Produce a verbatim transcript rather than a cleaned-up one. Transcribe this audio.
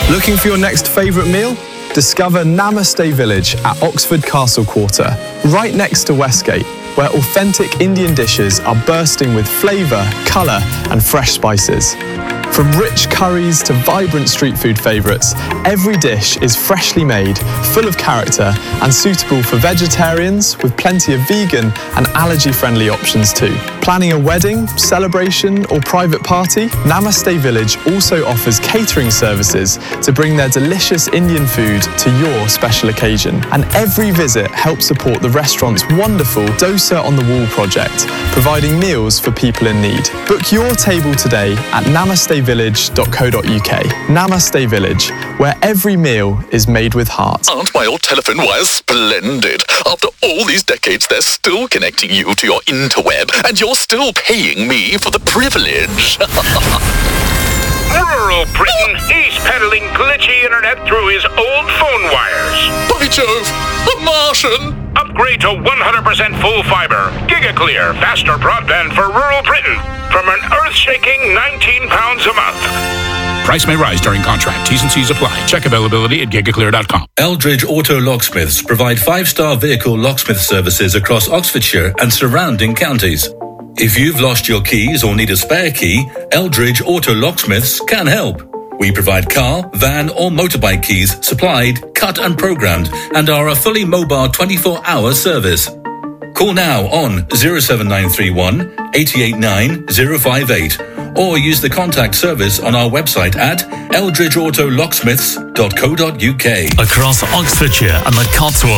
Looking for your next favourite meal? Discover Namaste Village at Oxford Castle Quarter, right next to Westgate, where authentic Indian dishes are bursting with flavour, colour and fresh spices. From rich curries to vibrant street food favourites, every dish is freshly made, full of character and suitable for vegetarians with plenty of vegan and allergy-friendly options too. Planning a wedding, celebration or private party? Namaste Village also offers catering services to bring their delicious Indian food to your special occasion. And every visit helps support the restaurant's wonderful Dosa on the Wall project, providing meals for people in need. Book your table today at namaste village dot co dot uk. Namaste Village, where every meal is made with heart. Aren't my old telephone wires splendid? After all these decades, they're still connecting you to your interweb, and you're still paying me for the privilege. Rural Britain, he's peddling glitchy internet through his old phone wires. By Jove, a Martian! Upgrade to one hundred percent full fiber. GigaClear, faster broadband for rural Britain. From an earth-shaking nineteen pounds a month. Price may rise during contract. T's and C's apply. Check availability at gigaclear dot com. Eldridge Auto Locksmiths provide five-star vehicle locksmith services across Oxfordshire and surrounding counties. If you've lost your keys or need a spare key, Eldridge Auto Locksmiths can help. We provide car, van or motorbike keys supplied, cut and programmed, and are a fully mobile twenty-four hour service. Call now on oh seven nine three one, eight eight nine, oh five eight or use the contact service on our website at eldridge auto locksmiths dot co dot uk. Across Oxfordshire and the Cotswolds.